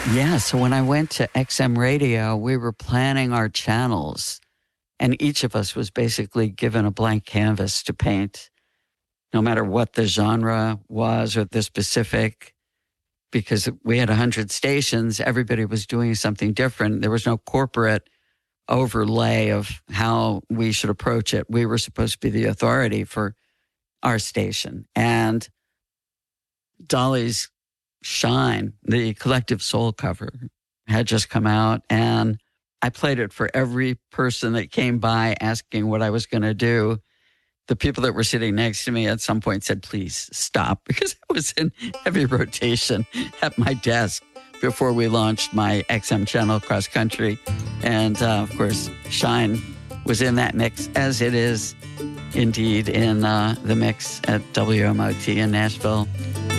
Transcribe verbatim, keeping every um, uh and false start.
Yeah, so when I went to X M Radio, we were planning our channels, and each of us was basically given a blank canvas to paint, no matter what the genre was or the specific, because we had one hundred stations. Everybody was doing something different. There was no corporate overlay of how we should approach it. We were supposed to be the authority for our station. And Dolly's Shine, the Collective Soul cover, had just come out, and I played it for every person that came by asking what I was going to do. The people that were sitting next to me at some point said, please stop, because I was in heavy rotation at my desk before we launched my X M channel cross country. And uh, of course, Shine was in that mix, as it is indeed in uh, the mix at W M O T in Nashville.